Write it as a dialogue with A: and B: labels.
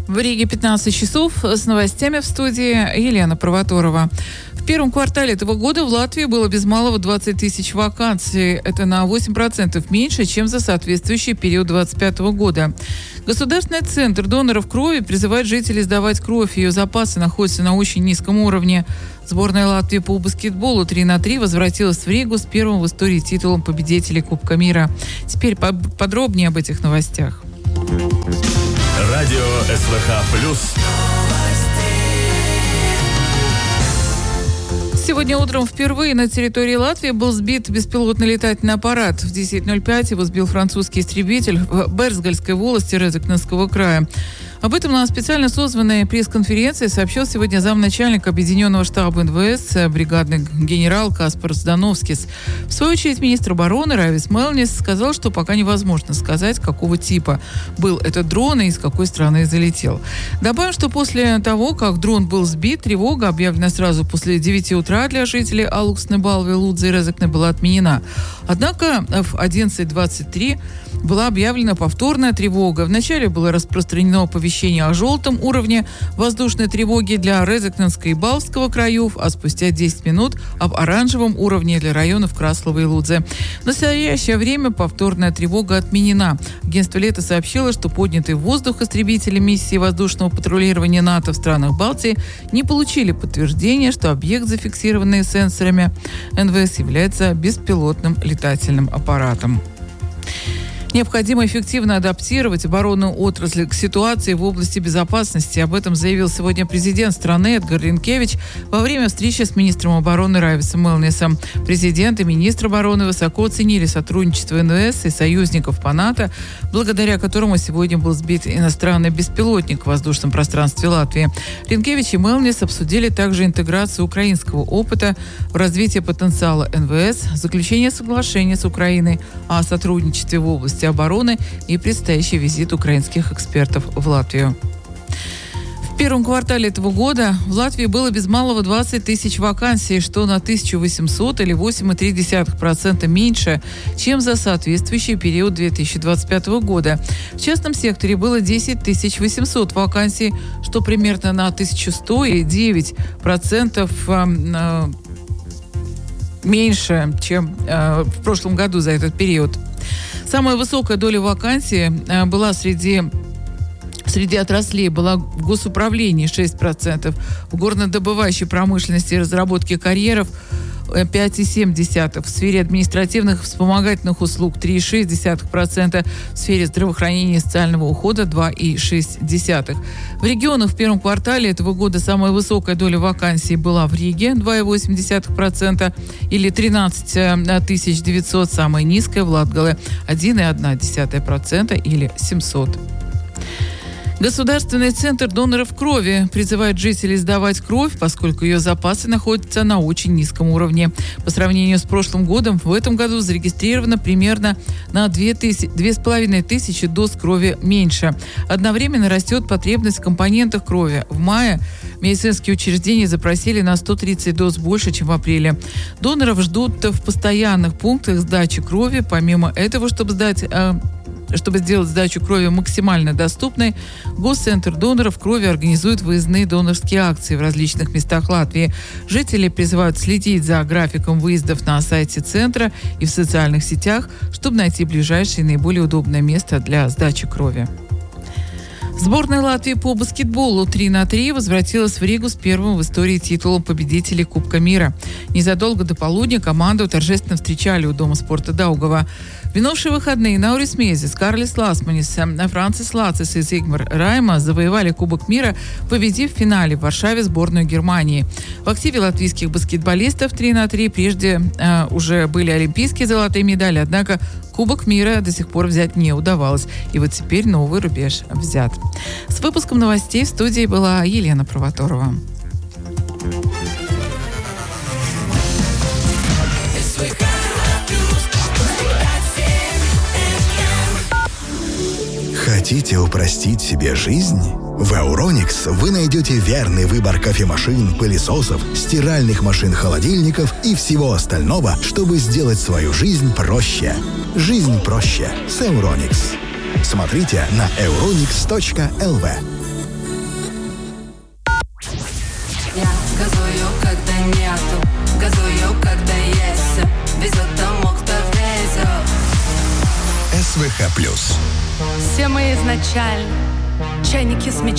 A: В Риге 15 часов. С новостями в студии Елена Провоторова. В первом квартале этого года в Латвии было без малого 20 тысяч вакансий. Это на 8% меньше, чем за соответствующий период 2025 года. Государственный центр доноров крови призывает жителей сдавать кровь. Ее запасы находятся на очень низком уровне. Сборная Латвии по баскетболу 3-3 возвратилась в Ригу с первым в истории титулом победителей Кубка мира. Теперь подробнее об этих новостях.
B: Радио СВХ+.
A: Сегодня утром впервые на территории Латвии был сбит беспилотный летательный аппарат. В 10:05 его сбил французский истребитель в Берзгальской волости Резекненского края. Об этом на специально созванной пресс-конференции сообщил сегодня замначальника Объединенного штаба НВС бригадный генерал Каспар Здановскис. В свою очередь министр обороны Райвис Мелнис сказал, что пока невозможно сказать, какого типа был этот дрон и из какой страны залетел. Добавим, что после того, как дрон был сбит, тревога, объявленная сразу после 9 утра для жителей Алуксны, Балви, Лудзы и Резекне, была отменена. Однако в 11:23 была объявлена повторная тревога. Вначале было распространено оповещение о желтом уровне воздушной тревоги для Резекненского и Балвского краев, а спустя 10 минут об оранжевом уровне для районов Краслова и Лудзе. В настоящее время повторная тревога отменена. Агентство Лето сообщило, что поднятые в воздух истребители миссии воздушного патрулирования НАТО в странах Балтии не получили подтверждения, что объект, зафиксированный сенсорами НВС, является беспилотным летательным аппаратом. Необходимо эффективно адаптировать оборонную отрасль к ситуации в области безопасности. Об этом заявил сегодня президент страны Эдгар Ринкевич во время встречи с министром обороны Райвисом Мелнисом. Президент и министр обороны высоко оценили сотрудничество НВС и союзников по НАТО, благодаря которому сегодня был сбит иностранный беспилотник в воздушном пространстве Латвии. Ринкевич и Мелнис обсудили также интеграцию украинского опыта в развитии потенциала НВС, заключение соглашения с Украиной о сотрудничестве в области обороны и предстоящий визит украинских экспертов в Латвию. В первом квартале этого года в Латвии было без малого 20 тысяч вакансий, что на 1800 или 8,3% меньше, чем за соответствующий период 2025 года. В частном секторе было 10 800 вакансий, что примерно на 1100 или 9% меньше, чем в прошлом году за этот период. Самая высокая доля вакансий была среди отраслей была в госуправлении 6%, в горнодобывающей промышленности и разработке карьеров 5,7%, в сфере административных и вспомогательных услуг 3,6%, в сфере здравоохранения и социального ухода 2,6%. В регионах в первом квартале этого года самая высокая доля вакансий была в Риге 2,8% или 13 900, самая низкая в Латгале 1,1% или 700. Государственный центр доноров крови призывает жителей сдавать кровь, поскольку ее запасы находятся на очень низком уровне. По сравнению с прошлым годом, в этом году зарегистрировано примерно на 2500 доз крови меньше. Одновременно растет потребность в компонентах крови. В мае медицинские учреждения запросили на 130 доз больше, чем в апреле. Доноров ждут в постоянных пунктах сдачи крови. Помимо этого, чтобы сделать сдачу крови максимально доступной, Госцентр доноров крови организует выездные донорские акции в различных местах Латвии. Жители призывают следить за графиком выездов на сайте центра и в социальных сетях, чтобы найти ближайшее и наиболее удобное место для сдачи крови. Сборная Латвии по баскетболу 3-3 возвратилась в Ригу с первым в истории титулом победителей Кубка мира. Незадолго до полудня команду торжественно встречали у Дома спорта Даугава. В минувшие выходные Наурис Мезис, Карлис Ласманис, Францис Лацис и Зигмар Райма завоевали Кубок мира, победив в финале в Варшаве сборную Германии. В активе латвийских баскетболистов 3-3 прежде уже были олимпийские золотые медали, однако Кубок мира до сих пор взять не удавалось. И вот теперь новый рубеж взят. С выпуском новостей в студии была Елена Провоторова.
C: Хотите упростить себе жизнь? В Euronix вы найдете верный выбор кофемашин, пылесосов, стиральных машин-холодильников и всего остального, чтобы сделать свою жизнь проще. Жизнь проще с Euronix. Смотрите на euronix.lv.
D: СВХ+.
E: Все мы изначально чайники с мечтой.